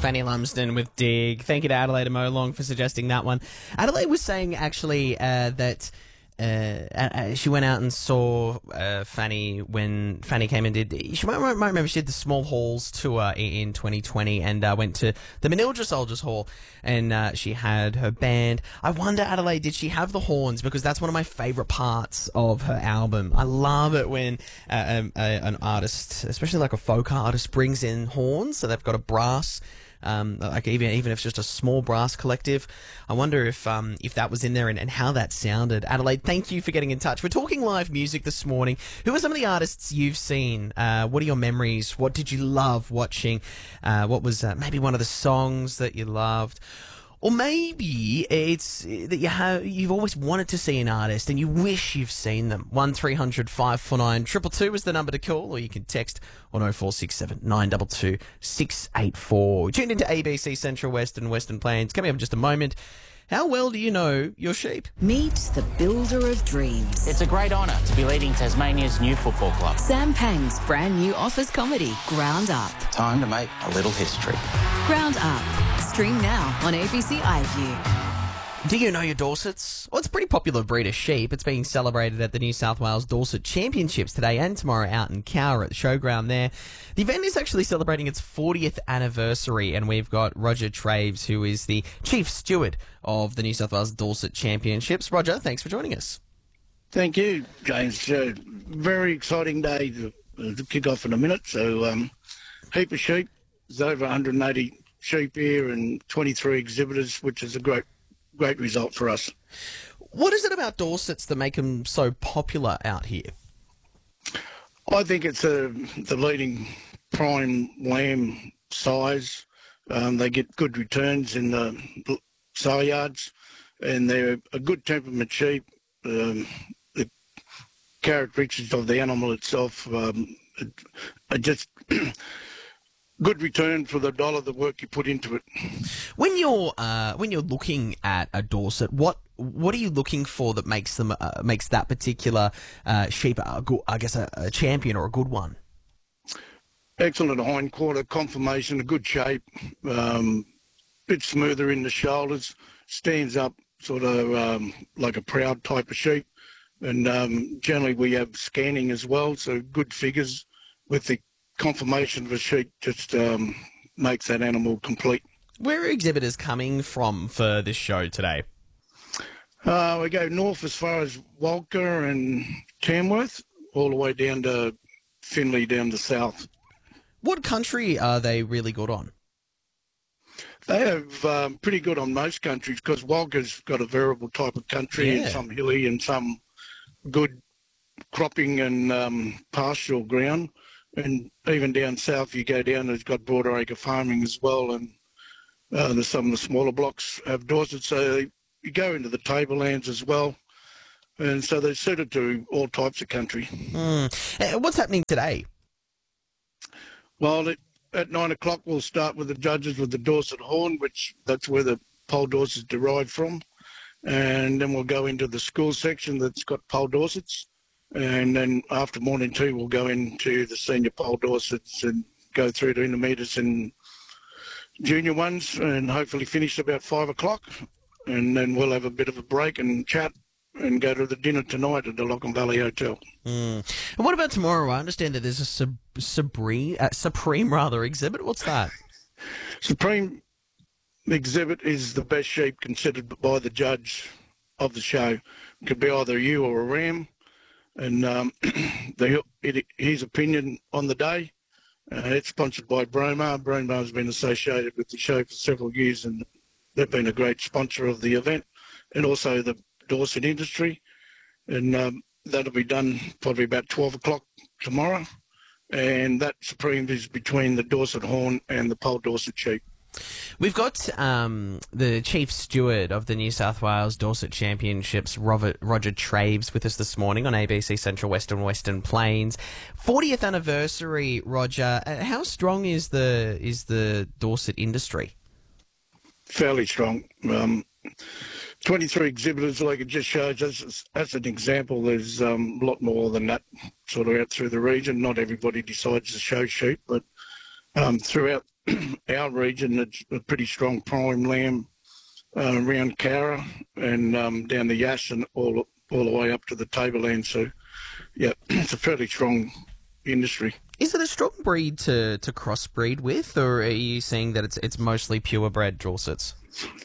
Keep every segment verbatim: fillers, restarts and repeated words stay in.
Fanny Lumsden with Dig. Thank you to Adelaide and Molong for suggesting that one. Adelaide was saying actually uh, that uh, uh, she went out and saw uh, Fanny when Fanny came and did. She might, might remember she did the Small Halls tour in, in twenty twenty and uh, went to the Manildra Soldiers Hall, and uh, she had her band. I wonder, Adelaide, did she have the horns? Because that's one of my favourite parts of her album. I love it when uh, um, a, an artist, especially like a folk artist, brings in horns. So they've got a brass. Um, like even even if it's just a small brass collective. I wonder if um, if that was in there and, and how that sounded. Adelaide, thank you for getting in touch. We're talking live music this morning. Who are some of the artists you've seen? Uh, what are your memories? What did you love watching? Uh, what was uh, maybe one of the songs that you loved? Or maybe it's that you have, you've always wanted to see an artist and you wish you've seen them. one three hundred five four nine two two two is the number to call, or you can text on oh four six seven nine two two six eight four. Tuned into A B C Central West and Western Plains. Coming up in just a moment. How well do you know your sheep? Meet the builder of dreams. It's a great honour to be leading Tasmania's new football club. Sam Pang's brand new office comedy, Ground Up. Time to make a little history. Ground Up. Stream now on A B C iView. Do you know your Dorsets? Well, it's a pretty popular breed of sheep. It's being celebrated at the New South Wales Dorset Championships today and tomorrow out in Cowra at the showground there. The event is actually celebrating its fortieth anniversary, and we've got Roger Traves, who is the Chief Steward of the New South Wales Dorset Championships. Roger, thanks for joining us. Thank you, James. Uh, very exciting day to, uh, to kick off in a minute. So, um, heap of sheep. There's over one hundred eighty sheep here and twenty-three exhibitors, which is a great Great result for us. What is it about Dorsets that make them so popular out here? I think it's a, the leading prime lamb size. Um, they get good returns in the sale yards, and they're a good temperament sheep. Um, the characteristics of the animal itself um, are just good return for the dollar, the work you put into it. When you're uh, when you're looking at a Dorset, what what are you looking for that makes them uh, makes that particular uh, sheep, a good, I guess, a, a champion or a good one? Excellent hindquarter conformation, a good shape, um, bit smoother in the shoulders, stands up sort of um, like a proud type of sheep, and um, generally we have scanning as well, so good figures with the conformation of a sheep just um, makes that animal complete. Where are exhibitors coming from for this show today? Uh, we go north as far as Walker and Tamworth, all the way down to Finley, down the south. What country are they really good on? They have um, pretty good on most countries, because Walker's got a variable type of country, Yeah. and some hilly and some good cropping and um, pastoral ground. And even down south, you go down, it's got broader acre farming as well, and uh, there's some of the smaller blocks have Dorset, so you go into the tablelands as well, and so they're suited to all types of country. Mm. Uh, what's happening today? Well, it, at nine o'clock we'll start with the judges with the Dorset Horn, which that's where the Pole Dorset's derived from, and then we'll go into the school section that's got Pole Dorsets. And then after morning two, we'll go into the senior Pole Dorsets and go through to intermediates and junior ones, and hopefully finish about five o'clock. And then we'll have a bit of a break and chat and go to the dinner tonight at the Lockham Valley Hotel. Mm. And what about tomorrow? I understand that there's a sub- Supreme, uh, Supreme rather exhibit. What's that? Supreme exhibit is the best sheep considered by the judge of the show. It could be either a ewe or a ram. And um, the, it, his opinion on the day, uh, it's sponsored by Bromar. Bromar has been associated with the show for several years, and they've been a great sponsor of the event, and also the Dorset industry. And um, that'll be done probably about twelve o'clock tomorrow. And that Supreme is between the Dorset Horn and the Pole Dorset sheep. We've got um, the Chief Steward of the New South Wales Dorset Championships, Robert, Roger Traves, with us this morning on A B C Central Western Western Plains. fortieth anniversary, Roger. Uh, how strong is the is the Dorset industry? Fairly strong. Um, twenty-three exhibitors, like it just shows us, as an example, there's um, a lot more than that sort of out through the region. Not everybody decides to show sheep, but um, throughout our region, it's a pretty strong prime lamb uh, around Cowra and um, down the Yass and all all the way up to the Tableland. So, yeah, it's a fairly strong industry. Is it a strong breed to, to crossbreed with, or are you saying that it's it's mostly purebred Dorsets?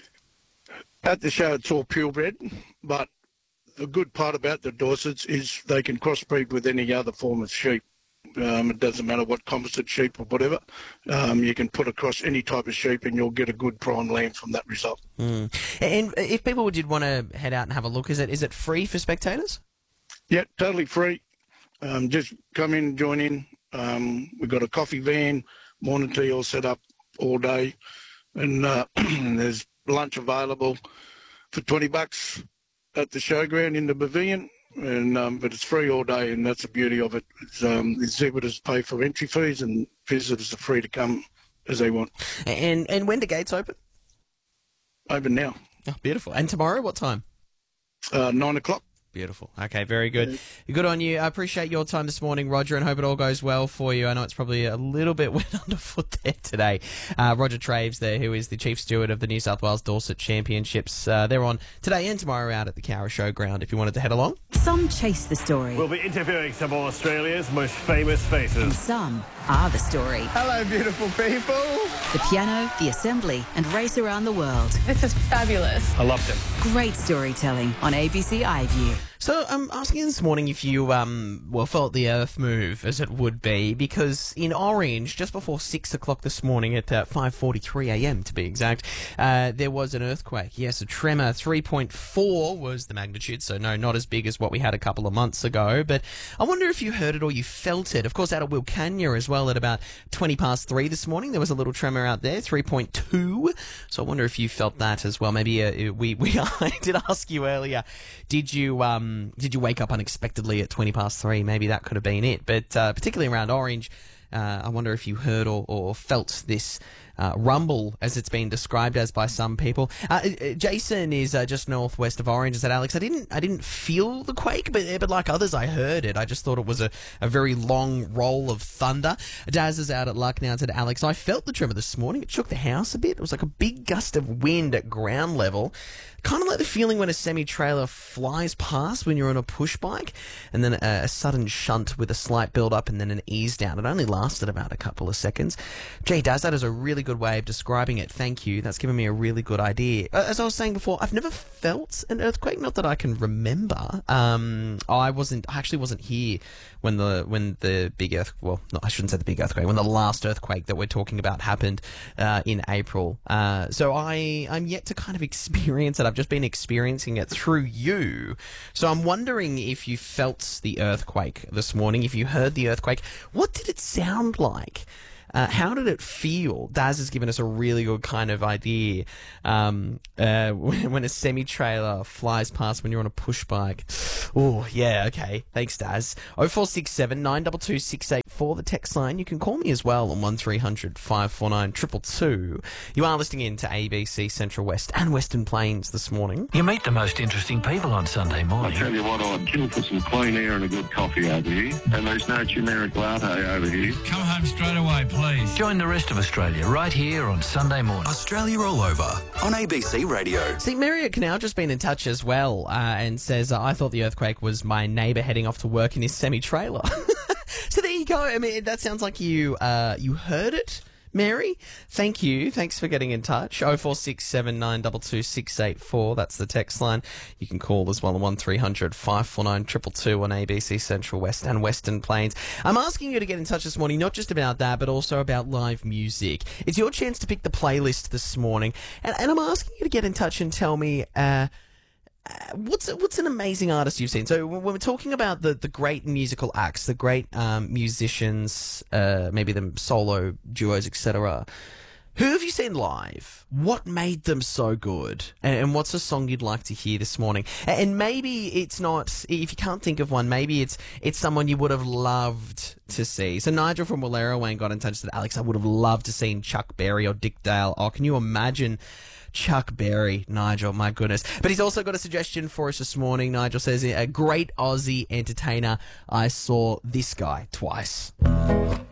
At the show, it's all purebred, but the good part about the Dorsets is they can crossbreed with any other form of sheep. Um, it doesn't matter what composite sheep or whatever. Um, you can put across any type of sheep and you'll get a good prime lamb from that result. Mm. And if people did want to head out and have a look, is it is it free for spectators? Yeah, totally free. Um, just come in, join in. Um, we've got a coffee van, morning tea all set up all day. And uh, there's lunch available for twenty bucks at the showground in the pavilion. And um, but it's free all day, and that's the beauty of it. It's, um, the exhibitors pay for entry fees, and visitors are free to come as they want. And and when do gates open? Open now. Oh, beautiful. And tomorrow, what time? Uh, nine o'clock. Beautiful. Okay, very good. Good on you. I appreciate your time this morning, Roger, and hope it all goes well for you. I know it's probably a little bit wet underfoot there today. Uh, Roger Traves there, who is the Chief Steward of the New South Wales Dorset Championships. Uh, they're on today and tomorrow out at the Cowra Showground if you wanted to head along. Some chase the story, We'll be interviewing some of Australia's most famous and faces. some are the story. Hello, beautiful people. The piano, the assembly, and race around the world. This is fabulous. I loved it. Great storytelling on A B C iView. So I'm asking this morning if you, um, well, felt the earth move, as it would be, because in Orange, just before six o'clock this morning at uh, five forty-three a m to be exact, uh, there was an earthquake. Yes, a tremor. three point four was the magnitude, so no, not as big as what we had a couple of months ago, but I wonder if you heard it or you felt it. Of course, out of Wilcannia as well at about twenty past three this morning, there was a little tremor out there, three point two, so I wonder if you felt that as well. Maybe uh, we, we I did ask you earlier, did you, um, did you wake up unexpectedly at twenty past three? Maybe that could have been it. But uh, particularly around Orange, uh, I wonder if you heard or, or felt this uh, rumble, as it's been described as by some people. Uh, Jason is uh, just northwest of Orange. Is that Alex? I didn't, I didn't feel the quake, but but like others, I heard it. I just thought it was a, a very long roll of thunder. Daz is out at Luck now. Said Alex, I felt the tremor this morning. It shook the house a bit. It was like a big gust of wind at ground level. Kind of like the feeling when a semi-trailer flies past when you're on a push bike, and then a, a sudden shunt with a slight build-up and then an ease down. It only lasted about a couple of seconds. Gee, Daz, that is a really good way of describing it. Thank you. That's given me a really good idea. As I was saying before, I've never felt an earthquake, not that I can remember. Um, I wasn't, I actually wasn't here when the when the big earth, well, no, I shouldn't say the big earthquake, when the last earthquake that we're talking about happened uh, in April. Uh, so I, I'm yet to kind of experience it. I've just been experiencing it through you. So I'm wondering if you felt the earthquake this morning, if you heard the earthquake. What did it sound like? Uh, how did it feel? Daz has given us a really good kind of idea. Um, uh, when, when a semi-trailer flies past when you're on a push bike. Oh, yeah, okay. Thanks, Daz. oh four six seven, nine two two, six eight four, the text line. You can call me as well on one three hundred, five four nine, two two two. You are listening in to A B C Central West and Western Plains this morning. You meet the most interesting people on Sunday I morning. tell you what, I'd kill for some clean air and a good coffee over here. And there's no generic latte over here. Come home straight away, please. Join the rest of Australia right here on Sunday morning. Australia All Over on A B C Radio. See, Marriott Canal just been in touch as well uh, and says, uh, I thought the earthquake was my neighbour heading off to work in his semi-trailer. So there you go. I mean, that sounds like you uh, you heard it, Mary. Thank you. Thanks for getting in touch. oh four six seven, nine two two, six eight four. That's the text line. You can call as well on one three hundred, five four nine, two two two on A B C Central West and Western Plains. I'm asking you to get in touch this morning, not just about that, but also about live music. It's your chance to pick the playlist this morning. And, and I'm asking you to get in touch and tell me... Uh, Uh, what's what's an amazing artist you've seen? So when we're talking about the, the great musical acts, the great um, musicians, uh, maybe the solo duos, et cetera, who have you seen live? What made them so good? And, and what's a song you'd like to hear this morning? And, and maybe it's not, if you can't think of one, maybe it's it's someone you would have loved to see. So Nigel from Wallerawang got in touch and said, Alex, I would have loved to see Chuck Berry or Dick Dale. Oh, can you imagine Chuck Berry, Nigel, my goodness. But he's also got a suggestion for us this morning. Nigel says, a great Aussie entertainer. I saw this guy twice.